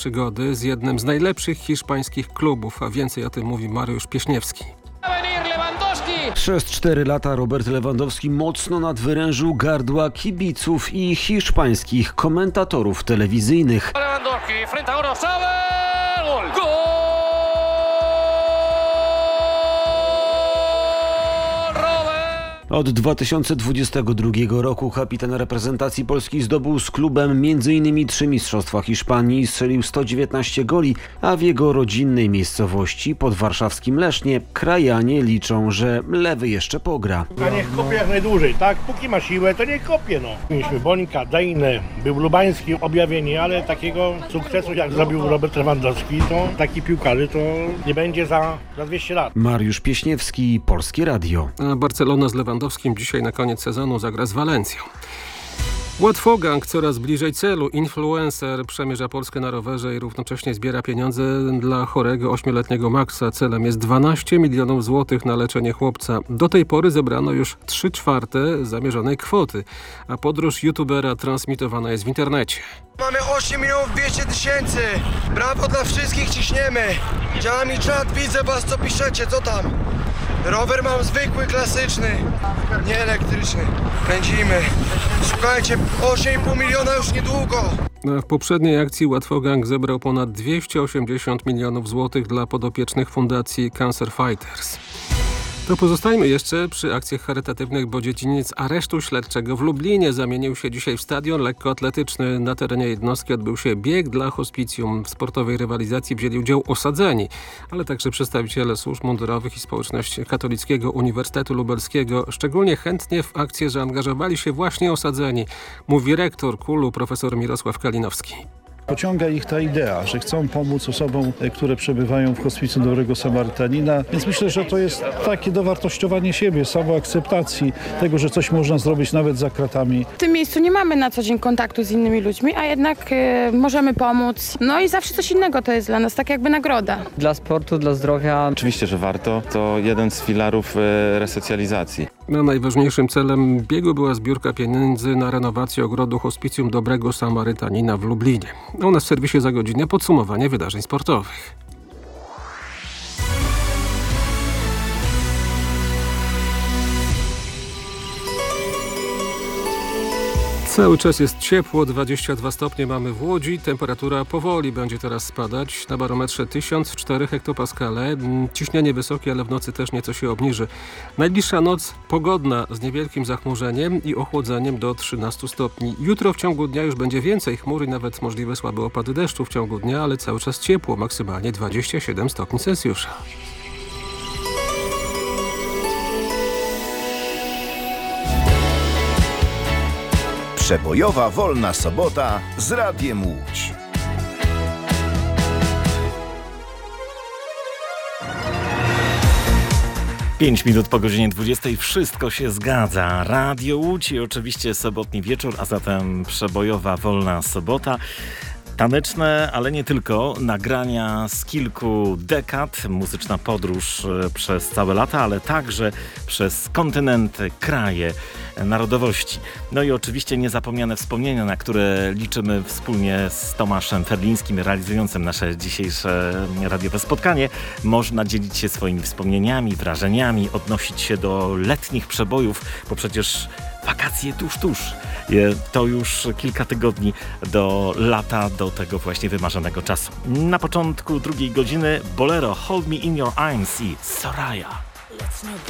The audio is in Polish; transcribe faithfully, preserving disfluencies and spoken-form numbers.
przygody z jednym z najlepszych hiszpańskich klubów, a więcej o tym mówi Mariusz Pieśniewski. Przez cztery lata Robert Lewandowski mocno nadwyrężył gardła kibiców i hiszpańskich komentatorów telewizyjnych. Od dwa tysiące dwudziestego drugiego roku kapitan reprezentacji Polski zdobył z klubem między innymi trzy mistrzostwa Hiszpanii i strzelił sto dziewiętnaście goli, a w jego rodzinnej miejscowości pod warszawskim Lesznie krajanie liczą, że lewy jeszcze pogra. A niech kopie jak najdłużej, tak? Póki ma siłę, to niech kopie, no. Mieliśmy Bońka, Dejnę, był Lubański, objawienie, ale takiego sukcesu jak zrobił Robert Lewandowski, to taki piłkarzy to nie będzie za, za dwieście lat. Mariusz Pieśniewski, Polskie Radio. A Barcelona z Lewandowskim dzisiaj na koniec sezonu zagra z Walencją. Łatwogang coraz bliżej celu. Influencer przemierza Polskę na rowerze i równocześnie zbiera pieniądze dla chorego ośmioletniego Maxa. Celem jest dwanaście milionów złotych na leczenie chłopca. Do tej pory zebrano już trzy czwarte zamierzonej kwoty, a podróż youtubera transmitowana jest w internecie. Mamy osiem milionów dwieście tysięcy. Brawo dla wszystkich, ciśniemy. Działa mi czat, widzę was, co piszecie, co tam? Rower mam zwykły, klasyczny, nie elektryczny. Pędzimy. Słuchajcie, osiem i pół miliona już niedługo. W poprzedniej akcji Łatwogang zebrał ponad dwieście osiemdziesiąt milionów złotych dla podopiecznych fundacji Cancer Fighters. To pozostajmy jeszcze przy akcjach charytatywnych, bo dziedziniec aresztu śledczego w Lublinie zamienił się dzisiaj w stadion lekkoatletyczny. Na terenie jednostki odbył się bieg dla hospicjum. W sportowej rywalizacji wzięli udział osadzeni, ale także przedstawiciele służb mundurowych i społeczność Katolickiego Uniwersytetu Lubelskiego. Szczególnie chętnie w akcję zaangażowali się właśnie osadzeni, mówi rektor K U L-u profesor Mirosław Kalinowski. Pociąga ich ta idea, że chcą pomóc osobom, które przebywają w hospicjum Dobrego Samarytanina, więc myślę, że to jest takie dowartościowanie siebie, samoakceptacji tego, że coś można zrobić nawet za kratami. W tym miejscu nie mamy na co dzień kontaktu z innymi ludźmi, a jednak y, możemy pomóc. No i zawsze coś innego to jest dla nas, tak jakby nagroda. Dla sportu, dla zdrowia. Oczywiście, że warto. To jeden z filarów e, resocjalizacji. No, najważniejszym celem biegu była zbiórka pieniędzy na renowację ogrodu hospicjum Dobrego Samarytanina w Lublinie. U nas w serwisie za godzinę podsumowanie wydarzeń sportowych. Cały czas jest ciepło, dwadzieścia dwa stopnie mamy w Łodzi, temperatura powoli będzie teraz spadać, na barometrze tysiąc cztery hektopaskale, ciśnienie wysokie, ale w nocy też nieco się obniży. Najbliższa noc pogodna z niewielkim zachmurzeniem i ochłodzeniem do trzynastu stopni. Jutro w ciągu dnia już będzie więcej chmur i nawet możliwe słabe opady deszczu w ciągu dnia, ale cały czas ciepło, maksymalnie dwadzieścia siedem stopni Celsjusza. Przebojowa wolna sobota z Radiem Łódź. Pięć minut po godzinie dwudziestej. Wszystko się zgadza. Radio Łódź i oczywiście sobotni wieczór, a zatem przebojowa wolna sobota. Taneczne, ale nie tylko, nagrania z kilku dekad, muzyczna podróż przez całe lata, ale także przez kontynenty, kraje, narodowości. No i oczywiście niezapomniane wspomnienia, na które liczymy wspólnie z Tomaszem Ferlińskim, realizującym nasze dzisiejsze radiowe spotkanie. Można dzielić się swoimi wspomnieniami, wrażeniami, odnosić się do letnich przebojów, bo przecież wakacje tuż, tuż. To już kilka tygodni do lata, do tego właśnie wymarzonego czasu. Na początku drugiej godziny Bolero Hold Me In Your Arms i Soraya.